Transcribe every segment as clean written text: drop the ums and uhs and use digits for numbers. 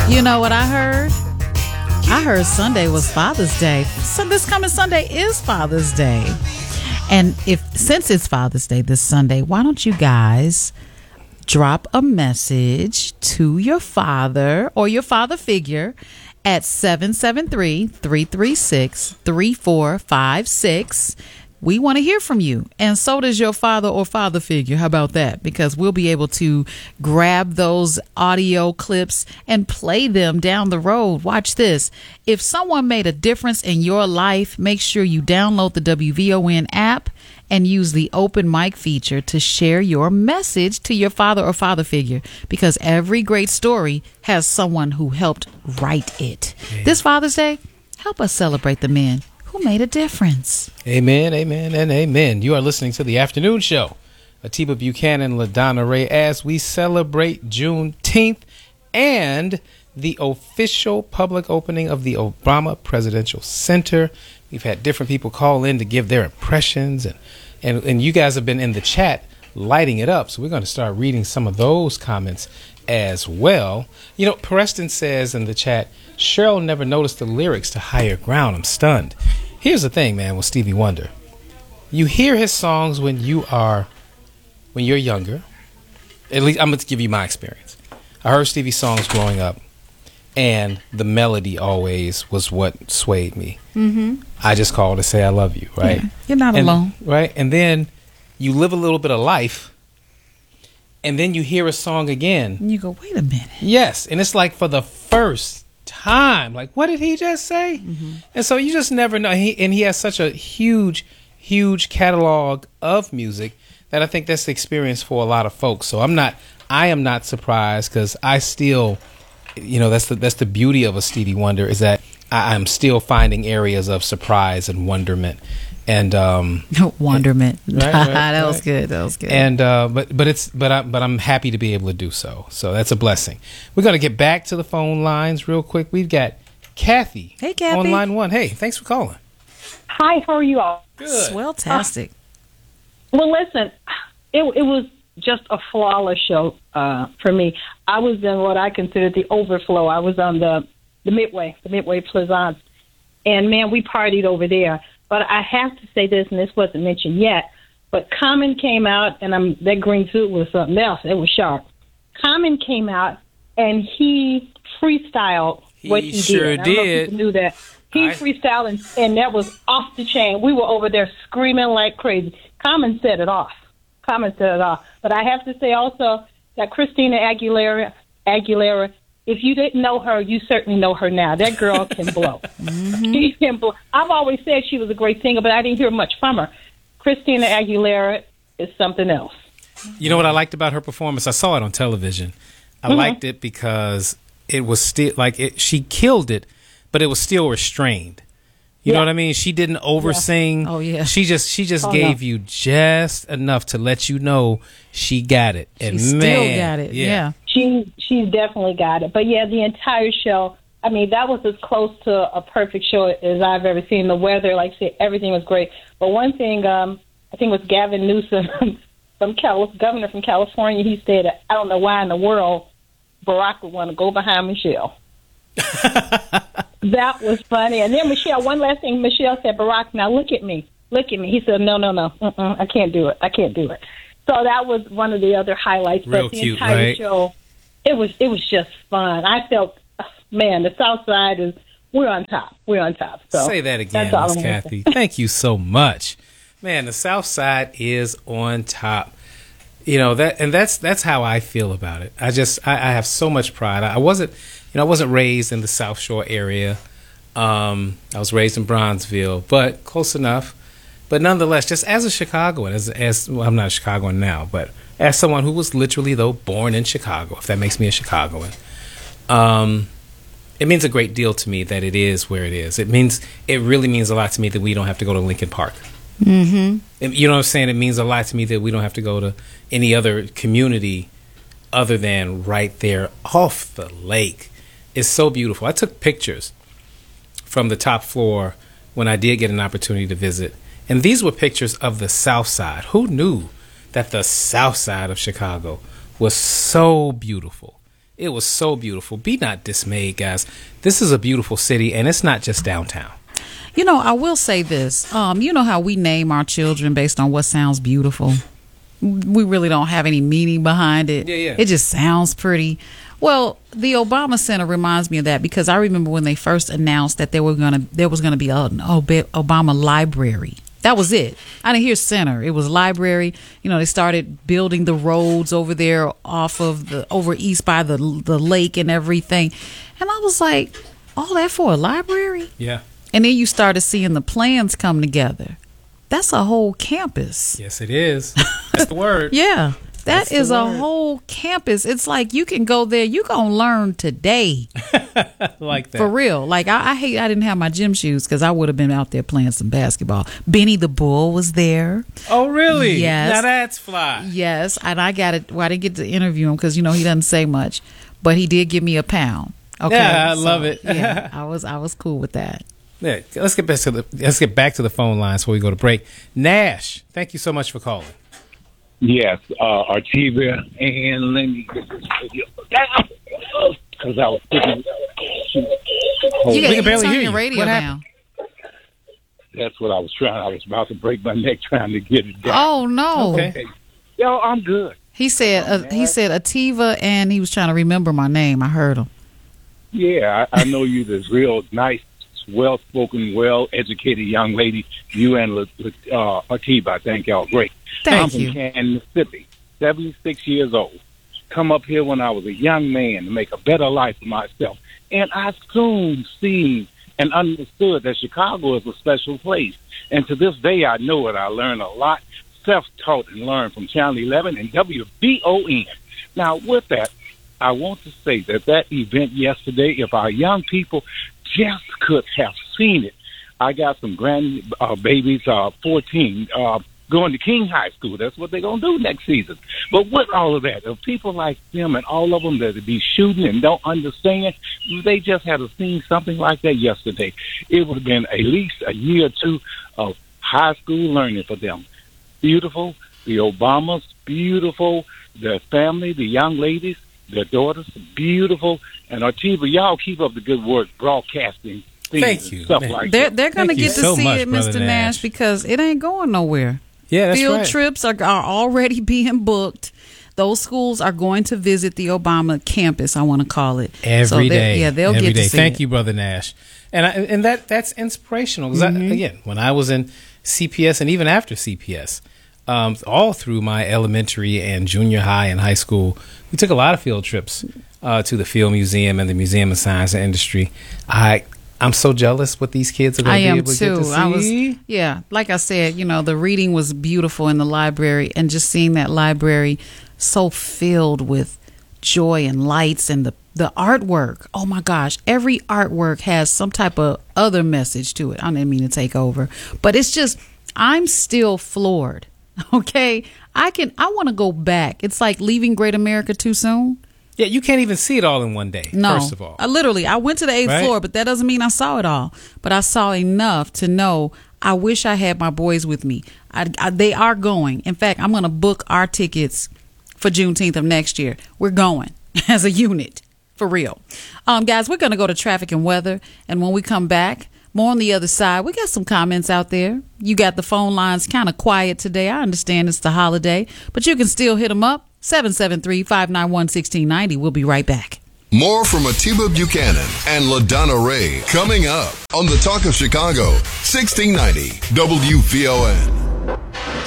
You know what I heard? I heard Sunday was Father's Day. So this coming Sunday is Father's Day. And since it's Father's Day this Sunday, why don't you guys drop a message to your father or your father figure at 773-336-3456. We want to hear from you. And so does your father or father figure. How about that? Because we'll be able to grab those audio clips and play them down the road. Watch this. If someone made a difference in your life, make sure you download the WVON app and use the open mic feature to share your message to your father or father figure, because every great story has someone who helped write it. Amen. This Father's Day, help us celebrate the men who made a difference. Amen, amen, and amen. You are listening to The Afternoon Show. Atiba Buchanan, LaDonna Ray, as we celebrate Juneteenth and the official public opening of the Obama Presidential Center. We've had different people call in to give their impressions, and you guys have been in the chat lighting it up. So we're going to start reading some of those comments as well. You know, Preston says in the chat, Cheryl never noticed the lyrics to Higher Ground. I'm stunned. Here's the thing, man, with Stevie Wonder. You hear his songs when you're younger. At least I'm going to give you my experience. I heard Stevie's songs growing up, and the melody always was what swayed me. Mm-hmm. I just called to say I love you, right? Yeah, you're not alone. Right? And then you live a little bit of life, and then you hear a song again. And you go, wait a minute. Yes, and it's like for the first time, like, what did he just say? Mm-hmm. And so you just never know. He has such a huge catalog of music that I think that's the experience for a lot of folks. So I am not surprised, because I still, you know, that's the beauty of a Stevie Wonder, is that I'm still finding areas of surprise and wonderment. And wonderment. Right, that was good. That was good. And but I'm happy to be able to do so. So that's a blessing. We're going to get back to the phone lines real quick. We've got Kathy. Hey, Kathy. On line one. Hey, thanks for calling. Hi, how are you all? Good. Swelltastic. Well, listen, it was just a flawless show for me. I was in what I considered the overflow. I was on the Midway Plaisance, and man, we partied over there. But I have to say this, and this wasn't mentioned yet, but Common came out, and that green suit was something else. It was sharp. Common came out, and he freestyled what he sure did. I don't know if people knew that. He freestyled, and that was off the chain. We were over there screaming like crazy. Common set it off. But I have to say also that Christina Aguilera, if you didn't know her, you certainly know her now. That girl can blow. Mm-hmm. She can blow. I've always said she was a great singer, but I didn't hear much from her. Christina Aguilera is something else. You know what I liked about her performance? I saw it on television. I liked it because it was still she killed it, but it was still restrained. You know what I mean? She didn't oversing. Yeah. Oh yeah. She just gave you just enough to let you know she got it. And she still got it. Yeah. She's definitely got it. But yeah, the entire show, I mean, that was as close to a perfect show as I've ever seen. The weather, like I said, everything was great. But one thing, I think it was Gavin Newsom, governor from California, he said, I don't know why in the world Barack would want to go behind Michelle. That was funny. And then Michelle, one last thing, Michelle said, Barack, now look at me. He said, no. I can't do it. So that was one of the other highlights. Real but the cute, entire right? show, it was just fun. I felt, man, the South Side we're on top. So say that again, Miss Kathy. Thank you so much. Man, the South Side is on top. You know, that's how I feel about it. I have so much pride. I wasn't raised in the South Shore area. I was raised in Bronzeville, but close enough. But nonetheless, just as a Chicagoan, well, I'm not a Chicagoan now, but as someone who was literally, though, born in Chicago, if that makes me a Chicagoan, it means a great deal to me that it is where it is. It really means a lot to me that we don't have to go to Lincoln Park. Mm-hmm. You know what I'm saying? It means a lot to me that we don't have to go to any other community other than right there off the lake. It's so beautiful. I took pictures from the top floor when I did get an opportunity to visit. And these were pictures of the South Side. Who knew that the South Side of Chicago was so beautiful? It was so beautiful. Be not dismayed, guys. This is a beautiful city, and it's not just downtown. You know, I will say this. You know how we name our children based on what sounds beautiful? We really don't have any meaning behind it. Yeah. It just sounds pretty. Well, the Obama Center reminds me of that because I remember when they first announced that there was gonna be an Obama library. That was it. I didn't hear center. It was library. You know, they started building the roads over there over east by the lake and everything. And I was like, all that for a library? Yeah. And then you started seeing the plans come together. That's a whole campus. Yes, it is. That's the word. Yeah. That's That is the a word. whole campus. It's like you can go there. You're going to learn today. Like that. For real. Like, I hate I didn't have my gym shoes because I would have been out there playing some basketball. Benny the Bull was there. Oh, really? Yes. Now that's fly. Yes. And I got it. Well, I didn't get to interview him because, you know, he doesn't say much. But he did give me a pound. Okay. Yeah, I love it. Yeah, I was cool with that. Yeah, let's get back to the phone lines before we go to break. Nash, thank you so much for calling. Yes, Artiva, and let me get this video down because I was putting. You can got barely turn hear your you. radio What down. That's what I was trying. I was about to break my neck trying to get it down. Oh no. Okay. Yo, I'm good. He said Ativa, and he was trying to remember my name. I heard him. Yeah, I know you. This real nice, well-spoken, well-educated young lady. You and Artiva, I think y'all great. Thank I'm you. from Canton, Mississippi, 76 years old. Come up here when I was a young man to make a better life for myself. And I soon seen and understood that Chicago is a special place. And to this day, I know it. I learned a lot, self-taught and learned from Channel 11 and WBON. Now, with that, I want to say that event yesterday, if our young people just could have seen it. I got some grandbabies, 14, going to King High School. That's what they're going to do next season. But with all of that, if people like them and all of them that be shooting and don't understand, they just had seen something like that yesterday. It would have been at least a year or two of high school learning for them. Beautiful. The Obamas, beautiful. Their family, the young ladies, their daughters, beautiful. And Artiva, y'all keep up the good work broadcasting things Thank you, and stuff man. like They're that. going to Thank you get to so see much, it, Brother Mr. Nash, Nash. because it ain't going nowhere. Yeah, that's Field right. trips are already being booked. Those schools are going to visit the Obama campus, I want to call it. Every day. Yeah, they'll Every get day. to see Thank it. you, Brother Nash. And that's inspirational. Because again, when I was in CPS and even after CPS, all through my elementary and junior high and high school, we took a lot of field trips to the Field Museum and the Museum of Science and Industry. I'm so jealous what these kids are going to be able to get to see. Like I said, the reading was beautiful in the library, and just seeing that library so filled with joy and lights and the artwork. Oh my gosh, every artwork has some type of other message to it. I didn't mean to take over, but it's just, I'm still floored. Okay, I want to go back. It's like leaving Great America too soon. Yeah, you can't even see it all in one day, No, first of all. I went to the 8th floor, but that doesn't mean I saw it all. But I saw enough to know I wish I had my boys with me. They are going. In fact, I'm going to book our tickets for Juneteenth of next year. We're going as a unit, for real. Guys, we're going to go to traffic and weather. And when we come back, more on the other side, we got some comments out there. You got the phone lines kind of quiet today. I understand it's the holiday, but you can still hit them up. 773-591-1690. We'll be right back. More from Atiba Buchanan and LaDonna Ray coming up on the Talk of Chicago, 1690 WVON.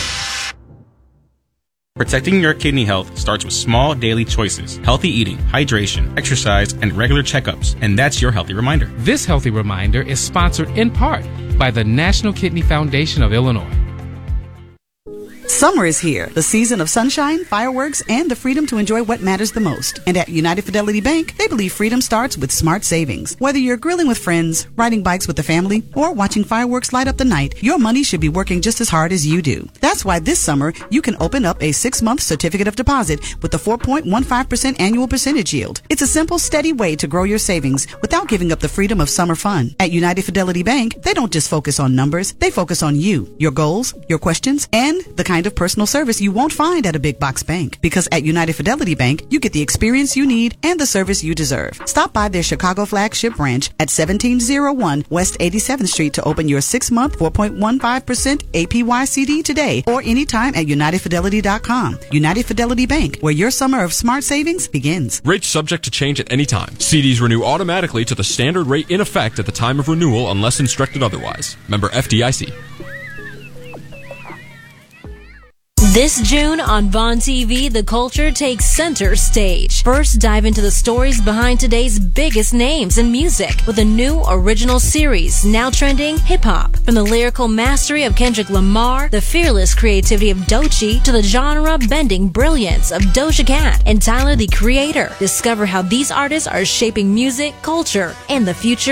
Protecting your kidney health starts with small daily choices: healthy eating, hydration, exercise, and regular checkups. And that's your healthy reminder. This healthy reminder is sponsored in part by the National Kidney Foundation of Illinois. Summer is here, the season of sunshine, fireworks, and the freedom to enjoy what matters the most. And at United Fidelity Bank, they believe freedom starts with smart savings. Whether you're grilling with friends, riding bikes with the family, or watching fireworks light up the night, your money should be working just as hard as you do. That's why this summer, you can open up a 6-month certificate of deposit with a 4.15% annual percentage yield. It's a simple, steady way to grow your savings without giving up the freedom of summer fun. At United Fidelity Bank, they don't just focus on numbers, they focus on you, your goals, your questions, and the kind kind of personal service you won't find at a big box bank. Because at United Fidelity Bank, you get the experience you need and the service you deserve. Stop by their Chicago flagship branch at 1701 West 87th Street to open your 6-month 4.15% APY CD today, or anytime at UnitedFidelity.com. United Fidelity Bank, where your summer of smart savings begins. Rates subject to change at any time. CDs renew automatically to the standard rate in effect at the time of renewal unless instructed otherwise. Member FDIC. This June on Vaughn TV, the culture takes center stage. First, dive into the stories behind today's biggest names in music with a new original series, now trending hip-hop. From the lyrical mastery of Kendrick Lamar, the fearless creativity of Doechii, to the genre-bending brilliance of Doja Cat and Tyler, the Creator. Discover how these artists are shaping music, culture, and the future